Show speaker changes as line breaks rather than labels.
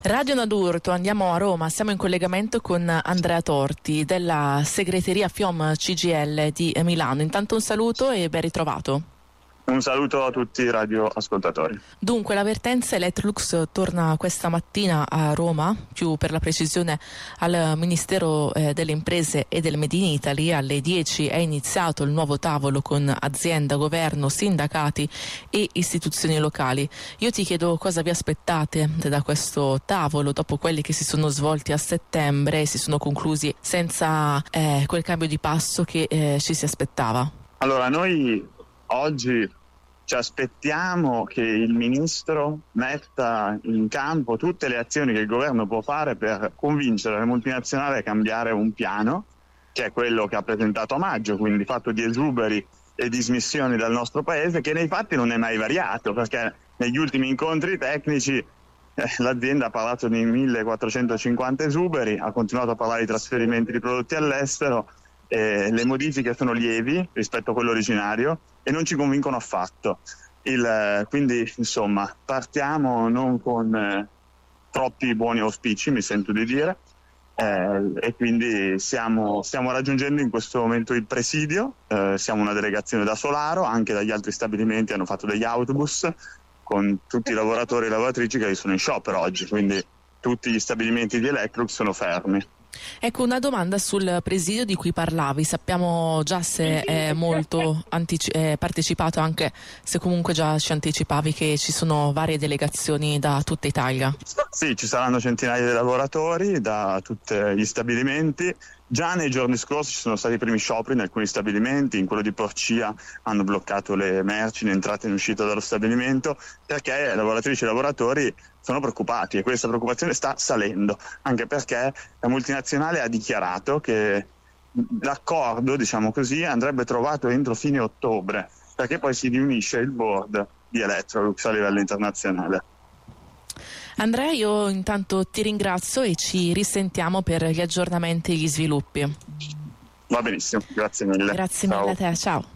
Radio Nadurto, andiamo a Roma, siamo in collegamento con Andrea Torti della segreteria FIOM CGIL di Milano. Intanto un saluto e ben ritrovato.
Un saluto a tutti i radioascoltatori.
Dunque, l'avvertenza Electrolux torna questa mattina a Roma, più per la precisione al Ministero delle Imprese e del Made in Italy. Alle 10 è iniziato il nuovo tavolo con azienda, governo, sindacati e istituzioni locali. Io ti chiedo cosa vi aspettate da questo tavolo dopo quelli che si sono svolti a settembre e si sono conclusi senza quel cambio di passo che ci si aspettava.
Allora, noi oggi ci aspettiamo che il Ministro metta in campo tutte le azioni che il governo può fare per convincere le multinazionali a cambiare un piano, che è quello che ha presentato a maggio, quindi fatto di esuberi e dismissioni dal nostro Paese, che nei fatti non è mai variato, perché negli ultimi incontri tecnici l'azienda ha parlato di 1450 esuberi, ha continuato a parlare di trasferimenti di prodotti all'estero. Le modifiche sono lievi rispetto a quello originario e non ci convincono affatto. Quindi insomma partiamo non con troppi buoni auspici, mi sento di dire, e quindi stiamo raggiungendo in questo momento il presidio. Siamo una delegazione da Solaro, anche dagli altri stabilimenti hanno fatto degli autobus con tutti i lavoratori e lavoratrici che sono in sciopero oggi, quindi tutti gli stabilimenti di Electrolux sono fermi.
Ecco, una domanda sul presidio di cui parlavi. Sappiamo già se è molto partecipato, anche se comunque già ci anticipavi che ci sono varie delegazioni da tutta Italia.
Sì, ci saranno centinaia di lavoratori da tutti gli stabilimenti. Già nei giorni scorsi ci sono stati i primi scioperi in alcuni stabilimenti. In quello di Porcia hanno bloccato le merci in entrata e in uscita dallo stabilimento perché lavoratrici e lavoratori sono preoccupati, e questa preoccupazione sta salendo, anche perché la multinazionale ha dichiarato che l'accordo, diciamo così, andrebbe trovato entro fine ottobre, perché poi si riunisce il board di Electrolux a livello internazionale.
Andrea, io intanto ti ringrazio e ci risentiamo per gli aggiornamenti e gli sviluppi.
Va benissimo, grazie mille.
Grazie mille a te, ciao.